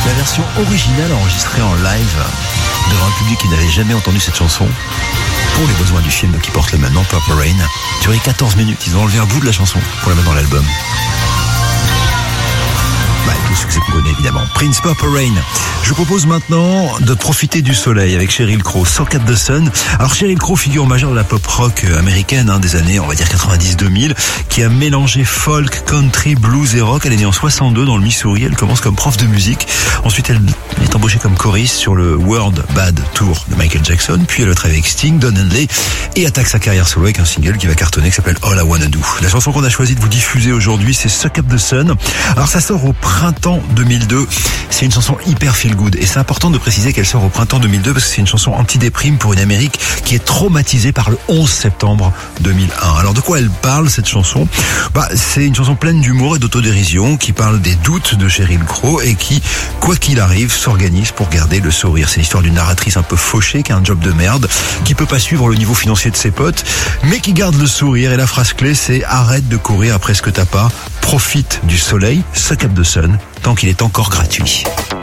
La version originale enregistrée en live devant un public qui n'avait jamais entendu cette chanson pour les besoins du film qui porte le même nom, Purple Rain, durait 14 minutes. Ils ont enlevé un bout de la chanson pour la mettre dans l'album. Tout le succès qu'on connaît évidemment. Prince, Purple Rain. Je vous propose maintenant de profiter du soleil avec Sheryl Crow, Soak Up the Sun. Alors Sheryl Crow, figure majeure de la pop rock américaine des années, on va dire 90-2000, qui a mélangé folk, country, blues et rock. Elle est née en 62 dans le Missouri. Elle commence comme prof de musique. Ensuite, elle est embauchée comme choriste sur le World Bad Tour de Michael Jackson. Puis elle travaille avec Sting, Don Henley et attaque sa carrière solo avec un single qui va cartonner qui s'appelle All I Wanna Do. La chanson qu'on a choisi de vous diffuser aujourd'hui, c'est Soak Up the Sun. Alors ça sort au printemps 2002. C'est une chanson hyper feel good et c'est important de préciser qu'elle sort au printemps 2002 parce que c'est une chanson anti-déprime pour une Amérique qui est traumatisée par le 11 septembre 2001. Alors de quoi elle parle cette chanson ? C'est une chanson pleine d'humour et d'autodérision qui parle des doutes de Sheryl Crow et qui, quoi qu'il arrive, s'organise pour garder le sourire. C'est l'histoire d'une narratrice un peu fauchée qui a un job de merde, qui peut pas suivre le niveau financier de ses potes, mais qui garde le sourire. Et la phrase clé, c'est « Arrête de courir après ce que t'as pas, profite du soleil, Soak Up the Sun, tant qu'il est encore gratuit ».